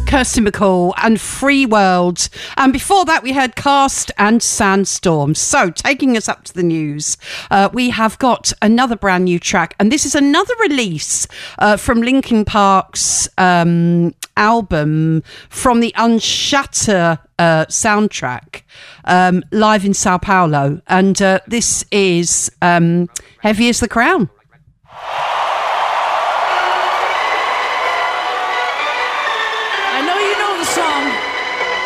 Kirsty MacColl and Free World. And before that, we heard Cast and Sandstorm. So, taking us up to the news, we have got another brand new track. And this is another release from Linkin Park's album from the Unshatter soundtrack, live in Sao Paulo. And this is Heavy as the Crown.